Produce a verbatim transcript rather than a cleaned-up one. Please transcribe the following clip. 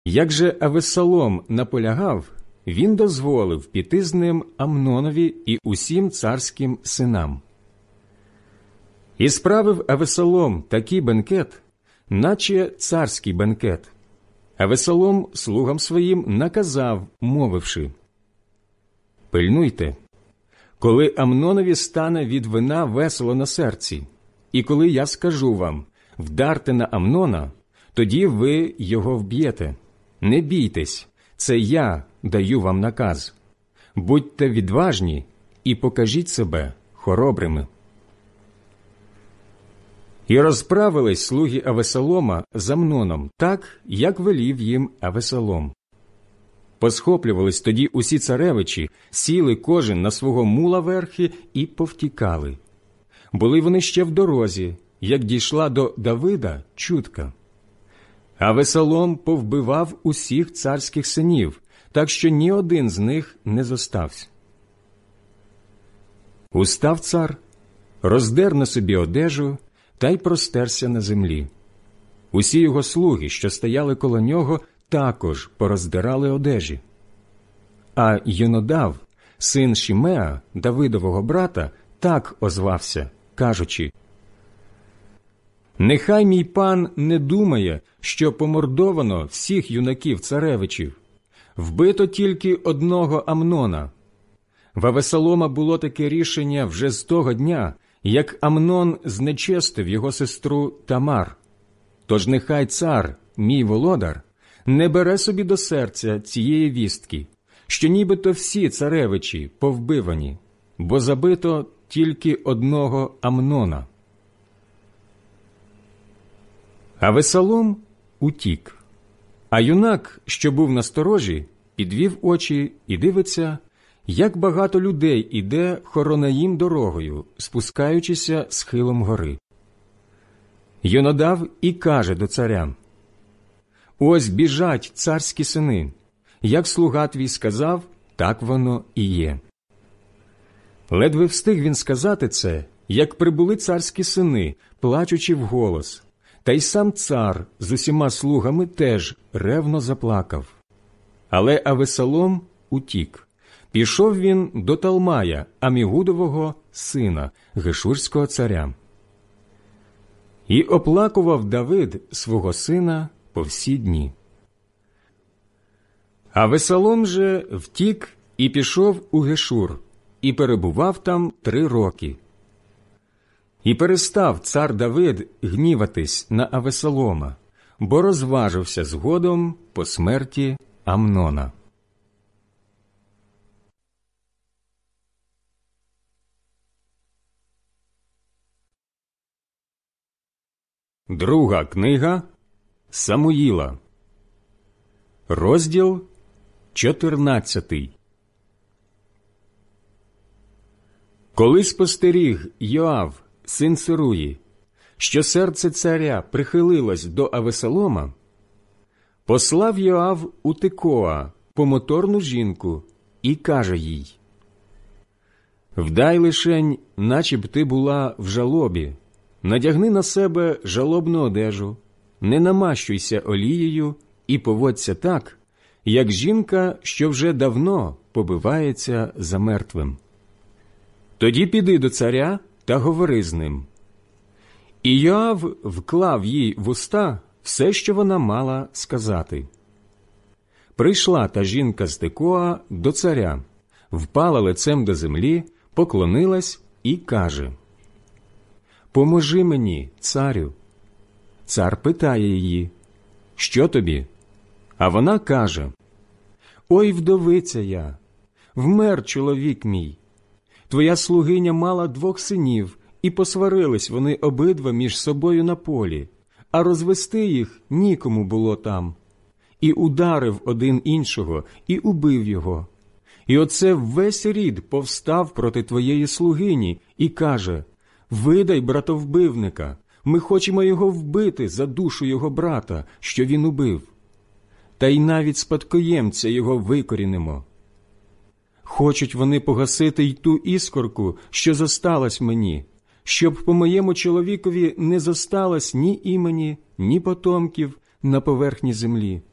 Як же Авесалом наполягав, він дозволив піти з ним Амнонові і усім царським синам. І справив Авесалом такий бенкет, наче царський бенкет. Авесалом слугам своїм наказав, мовивши: «Пильнуйте, коли Амнонові стане від вина весело на серці, і коли я скажу вам: вдарте на Амнона, тоді ви його вб'єте. Не бійтесь, це я даю вам наказ. Будьте відважні і покажіть себе хоробрими». І розправились слуги Авесалома з Амноном так, як велів їм Авесалом. Посхоплювались тоді усі царевичі, сіли кожен на свого мула верхи і повтікали. Були вони ще в дорозі, як дійшла до Давида чутка. Авесалом повбивав усіх царських синів, так що ні один з них не зостався. Устав цар, роздер на собі одежу та й простерся на землі. Усі його слуги, що стояли коло нього, також пороздирали одежі. А Йонадав, син Шимеа, Давидового брата, так озвався, кажучи: «Нехай мій пан не думає, що помордовано всіх юнаків-царевичів. Вбито тільки одного Амнона». В Авесалома було таке рішення вже з того дня, як Амнон знечестив його сестру Тамар. Тож нехай цар, мій володар, не бере собі до серця цієї вістки, що нібито всі царевичі повбивані, бо забито тільки одного Амнона. Авесалом утік, а юнак, що був на сторожі, підвів очі і дивиться, як багато людей іде Хоронаїм дорогою, спускаючися схилом гори. Йонадав і каже до царя: «Ось біжать царські сини. Як слуга твій сказав, так воно і є». Ледве встиг він сказати це, як прибули царські сини, плачучи вголос, та й сам цар з усіма слугами теж ревно заплакав. Але Авесалом утік. Пішов він до Талмая, Амігудового сина, гешурського царя. І оплакував Давид свого сина по всі дні. Авесалом же втік і пішов у Гешур, і перебував там три роки. І перестав цар Давид гніватись на Авесалома, бо розважився згодом по смерті Амнона. Друга книга Самуїла, розділ чотирнадцятий. Коли спостеріг Йоав, син Церуї, що серце царя прихилилось до Авесалома, послав Йоав у Текоа помоторну жінку і каже їй: «Вдай лишень, наче б ти була в жалобі, надягни на себе жалобну одежу, не намащуйся олією і поводься так, як жінка, що вже давно побивається за мертвим. Тоді піди до царя та говори з ним». І Йоав вклав їй в уста все, що вона мала сказати. Прийшла та жінка з Текоа до царя, впала лицем до землі, поклонилась і каже: «Поможи мені, царю». Цар питає її: «Що тобі?» А вона каже: «Ой, вдовиця я, вмер чоловік мій. Твоя слугиня мала двох синів, і посварились вони обидва між собою на полі, а розвести їх нікому було там. І ударив один іншого, і убив його. І оце весь рід повстав проти твоєї слугині і каже: видай братовбивника, ми хочемо його вбити за душу його брата, що він убив. Та й навіть спадкоємця його викорінимо. Хочуть вони погасити й ту іскорку, що зосталась мені, щоб по моєму чоловікові не зосталось ні імені, ні потомків на поверхні землі.